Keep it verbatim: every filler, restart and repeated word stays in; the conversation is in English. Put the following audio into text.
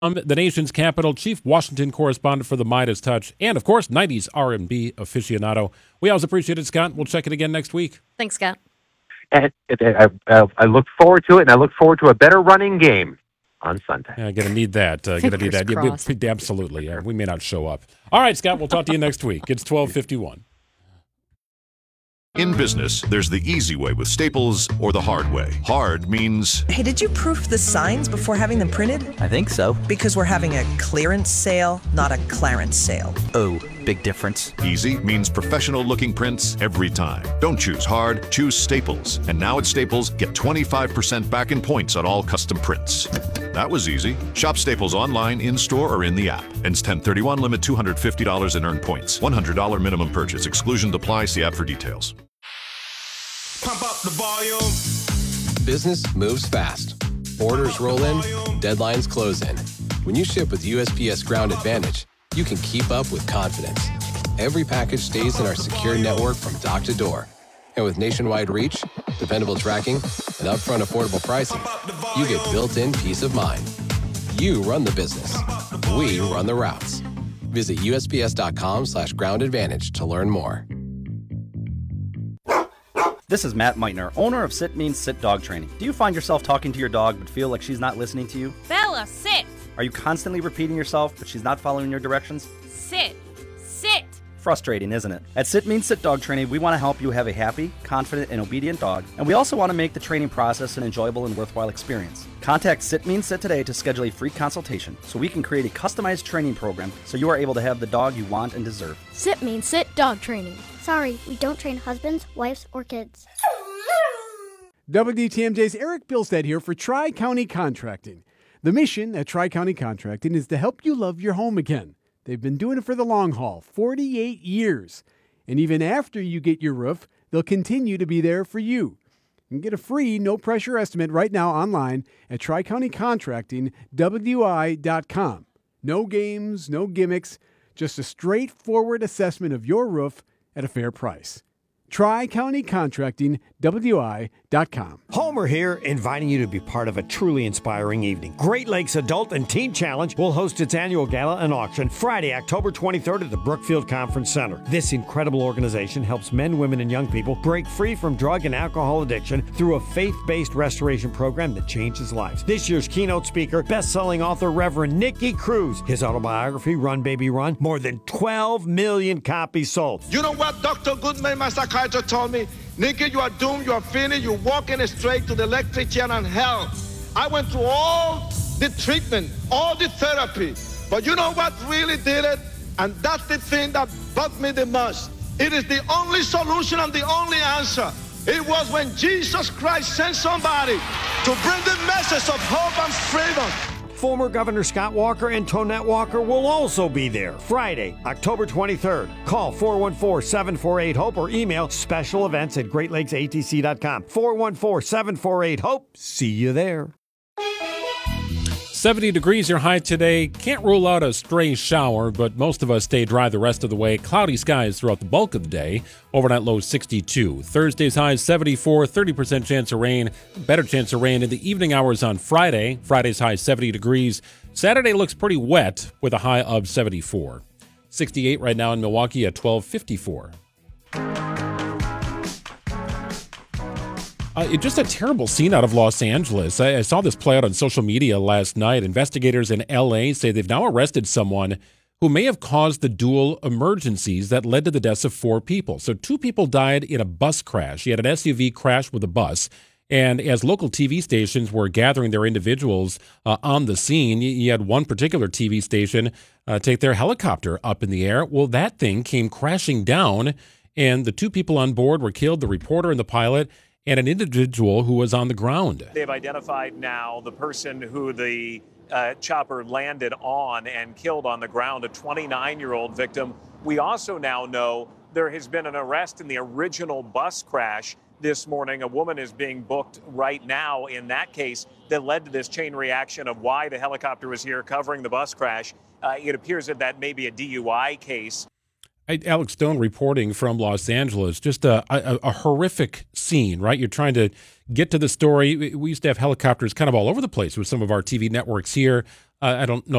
Um, the nation's capital, chief Washington correspondent for the Midas Touch, and, of course, nineties R and B aficionado. We always appreciate it, Scott. We'll check it again next week. Thanks, Scott. And I, I, I look forward to it, and I look forward to a better running game on Sunday. Yeah, going to need that. Uh, going to need that. Yeah, we, absolutely. Yeah, we may not show up. All right, Scott, we'll talk to you next week. It's twelve fifty-one. In business, there's the easy way with Staples or the hard way. Hard means... Hey, did you proof the signs before having them printed? I think so. Because we're having a clearance sale, not a clarence sale. Oh, big difference. Easy means professional-looking prints every time. Don't choose hard, choose Staples. And now at Staples, get twenty-five percent back in points on all custom prints. That was easy. Shop Staples online, in-store, or in the app. Ends ten thirty-one, limit two hundred fifty dollars in earned points. one hundred dollars minimum purchase. Exclusion apply. See app for details. Pump up the volume. Business moves fast. Orders roll in, deadlines close in. When you ship with U S P S Ground Advantage, you can keep up with confidence. Every package stays in our secure network from dock to door. And with nationwide reach, dependable tracking, and upfront affordable pricing, you get built-in peace of mind. You run the business. We run the routes. Visit U S P S dot com slash ground advantage to learn more. This is Matt Meitner, owner of Sit Means Sit Dog Training. Do you find yourself talking to your dog but feel like she's not listening to you? Bella, sit! Are you constantly repeating yourself but she's not following your directions? Sit! Sit! Frustrating, isn't it? At Sit Means Sit Dog Training, we want to help you have a happy, confident, and obedient dog, and we also want to make the training process an enjoyable and worthwhile experience. Contact Sit Means Sit today to schedule a free consultation so we can create a customized training program so you are able to have the dog you want and deserve. Sit Means Sit Dog Training. Sorry, we don't train husbands, wives, or kids. W D T M J's Eric Bilstead here for Tri-County Contracting. The mission at Tri-County Contracting is to help you love your home again. They've been doing it for the long haul, forty-eight years. And even after you get your roof, they'll continue to be there for you. You can get a free, no-pressure estimate right now online at tri county contracting w i dot com. No games, no gimmicks, just a straightforward assessment of your roof at a fair price. tri county contracting w i dot com. Homer here, inviting you to be part of a truly inspiring evening. Great Lakes Adult and Teen Challenge will host its annual gala and auction Friday, October twenty-third at the Brookfield Conference Center. This incredible organization helps men, women, and young people break free from drug and alcohol addiction through a faith-based restoration program that changes lives. This year's keynote speaker, best-selling author Reverend Nicky Cruz. His autobiography, Run Baby Run, more than twelve million copies sold. You know what Doctor Goodman, my psychiatrist, told me? Nicky, you are doomed, you are finished, you're walking straight to the electric chair and hell. I went through all the treatment, all the therapy, but you know what really did it? And that's the thing that bugged me the most. It is the only solution and the only answer. It was when Jesus Christ sent somebody to bring the message of hope and freedom. Former Governor Scott Walker and Tonette Walker will also be there Friday, October twenty-third. Call four one four, seven four eight, HOPE or email special events at great lakes a t c dot com. four one four, seven four eight, HOPE. See you there. seventy degrees your high today. Can't rule out a stray shower, but most of us stay dry the rest of the way. Cloudy skies throughout the bulk of the day. Overnight low sixty-two. Thursday's high seventy-four, thirty percent chance of rain. Better chance of rain in the evening hours on Friday. Friday's high seventy degrees. Saturday looks pretty wet with a high of seventy-four. sixty-eight right now in Milwaukee at twelve fifty-four. Uh, it, just a terrible scene out of Los Angeles. I, I saw this play out on social media last night. Investigators in L A say they've now arrested someone who may have caused the dual emergencies that led to the deaths of four people. So two people died in a bus crash. You had an S U V crash with a bus. And as local T V stations were gathering their individuals uh, on the scene, you, you had one particular T V station uh, take their helicopter up in the air. Well, that thing came crashing down, and the two people on board were killed, the reporter and the pilot, and an individual who was on the ground. They've identified now the person who the uh, chopper landed on and killed on the ground, a twenty-nine-year-old victim. We also now know there has been an arrest in the original bus crash this morning. A woman is being booked right now in that case that led to this chain reaction of why the helicopter was here covering the bus crash. Uh, it appears that that may be a D U I case. Alex Stone reporting from Los Angeles. Just a, a, a horrific scene, right? You're trying to get to the story. We used to have helicopters kind of all over the place with some of our T V networks here. Uh, I don't know